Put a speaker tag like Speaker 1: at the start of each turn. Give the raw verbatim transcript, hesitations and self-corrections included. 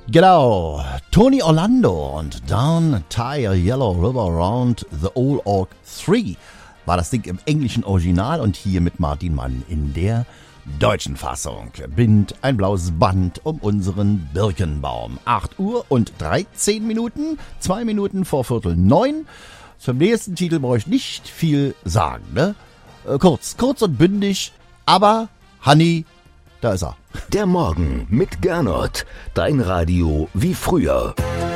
Speaker 1: Genau, Tony Orlando und Down Tie a Yellow River Round the Old Oak drei war das Ding im englischen Original und hier mit Martin Mann in der deutschen Fassung. Bind ein blaues Band um unseren Birkenbaum. acht Uhr und dreizehn Minuten, zwei Minuten vor Viertel neun. Zum nächsten Titel brauche ich nicht viel sagen, ne? Äh, kurz, kurz und bündig, aber Honey, da ist er.
Speaker 2: Der Morgen mit Gernot, dein Radio wie früher.